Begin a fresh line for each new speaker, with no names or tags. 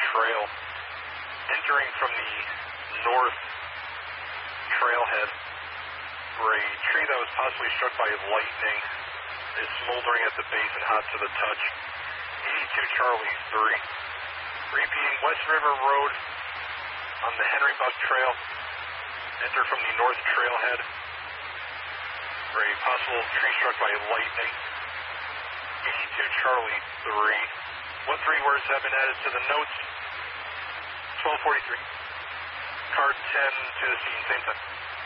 trail, entering from the north trailhead, where a tree that was possibly struck by lightning is smoldering at the base and hot to the touch. 82 Charlie 3. Repeating, West River Road on the Henry Buck Trail. Enter from the north trailhead, where a possible tree struck by lightning. 82 Charlie 3. What 3 words have been added to the notes? 1243. Car 10 to the scene, same time.